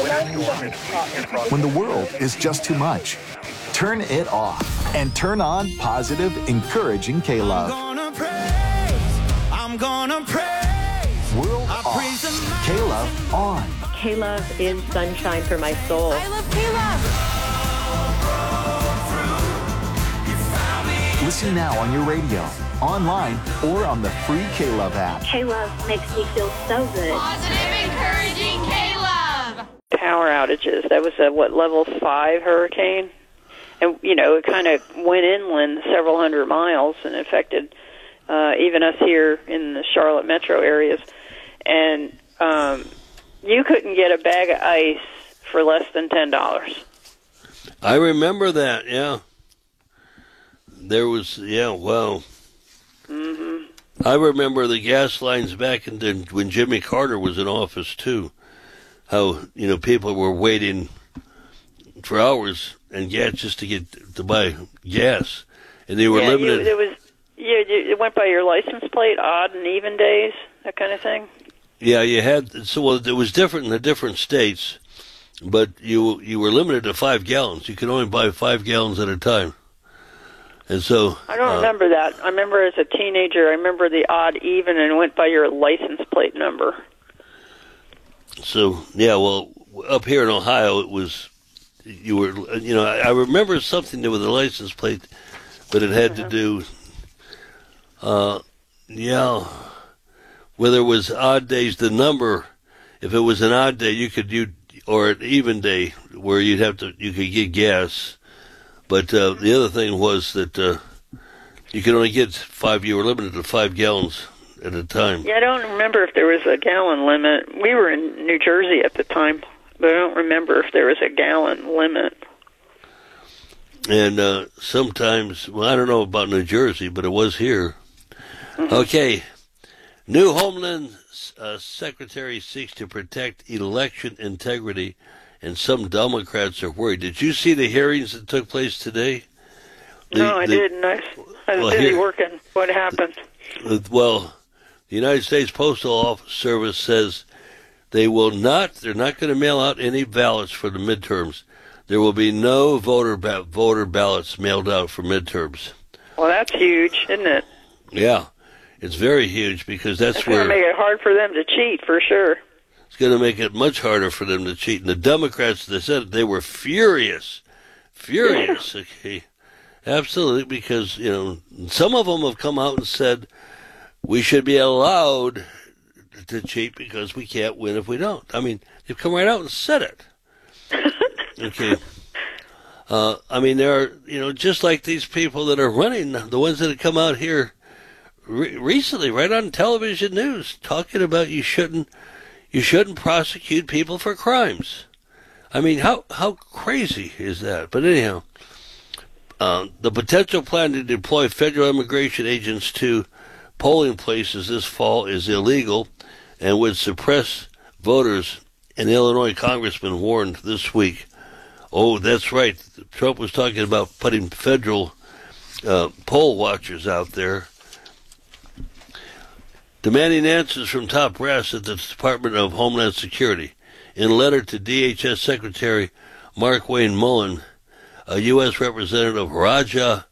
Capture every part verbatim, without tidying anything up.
When the world is just too much, turn it off and turn on positive, encouraging K-Love. I'm gonna praise, I'm gonna praise. World off, K-Love on. K-Love is sunshine for my soul. I love K-Love. Listen now on your radio, online, or on the free K-Love app. K-Love makes me feel so good. Positive, encouraging K-Love. Power outages. That was a, what, level five hurricane? And, you know, it kind of went inland several hundred miles and affected uh, even us here in the Charlotte metro areas. And um, you couldn't get a bag of ice for less than ten dollars. I remember that, yeah. There was, yeah, well, mm-hmm. I remember the gas lines back in the, when Jimmy Carter was in office, too. How, you know, people were waiting for hours and gas just to get to buy gas. And they were yeah, limited. You, it was, you, you, it went by your license plate, odd and even days, that kind of thing? Yeah, you had, so well, it was different in the different states, but you you were limited to five gallons. You could only buy five gallons at a time. And so I don't uh, remember that. I remember as a teenager, I remember the odd even and went by your license plate number. So, yeah, well, up here in Ohio, it was, you were, you know, I, I remember something with the license plate, but it had mm-hmm. to do, uh, yeah, whether it was odd days, the number, if it was an odd day, you could, you or an even day where you'd have to, you could get gas. But uh, the other thing was that uh, you could only get five, you were limited to five gallons at a time. Yeah, I don't remember if there was a gallon limit. We were in New Jersey at the time, but I don't remember if there was a gallon limit. And uh, sometimes, well, I don't know about New Jersey, but it was here. Mm-hmm. Okay. New Homeland uh, Secretary seeks to protect election integrity, and some Democrats are worried. Did you see the hearings that took place today? The, no, I the, didn't. I, I was well, busy here, working. What happened? Well, the United States Postal Service says they will not, they're not going to mail out any ballots for the midterms. There will be no voter ba- voter ballots mailed out for midterms. Well, that's huge, isn't it? Yeah, it's very huge because that's, that's where... It's going to make it hard for them to cheat, for sure. It's going to make it much harder for them to cheat. And the Democrats, they said they were furious. Furious, okay. Absolutely, because, you know, some of them have come out and said we should be allowed to cheat because we can't win if we don't. I mean, they've come right out and said it. Okay. Uh, I mean, there are, you know, just like these people that are running, the ones that have come out here re- recently, right on television news, talking about you shouldn't, you shouldn't prosecute people for crimes. I mean, how how crazy is that? But anyhow, uh, the potential plan to deploy federal immigration agents to polling places this fall is illegal and would suppress voters. An Illinois congressman warned this week. Oh, that's right. Trump was talking about putting federal uh, poll watchers out there, demanding answers from top brass at the Department of Homeland Security. In a letter to D H S Secretary Mark Wayne Mullen, a U S Representative Raja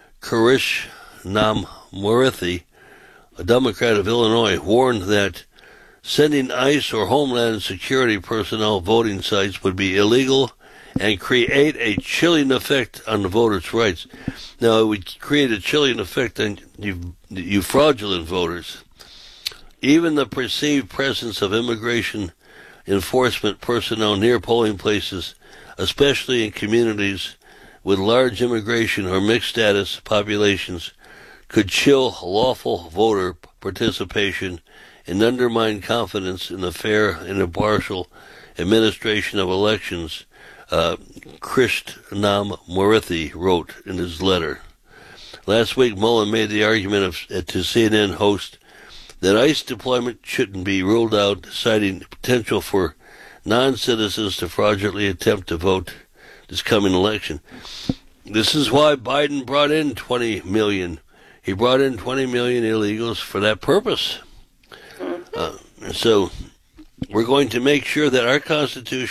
Krishnamurthy, a Democrat of Illinois, warned that sending ICE or Homeland Security personnel voting sites would be illegal and create a chilling effect on the voters' rights. Now, it would create a chilling effect on you, you fraudulent voters. Even the perceived presence of immigration enforcement personnel near polling places, especially in communities with large immigration or mixed status populations, could chill lawful voter participation and undermine confidence in the fair and impartial administration of elections, uh, Krishnamurthy wrote in his letter. Last week, Mullen made the argument of, uh, to C N N host that ICE deployment shouldn't be ruled out, citing potential for non-citizens to fraudulently attempt to vote this coming election. This is why Biden brought in twenty million. He brought in twenty million illegals for that purpose. Uh, so we're going to make sure that our Constitution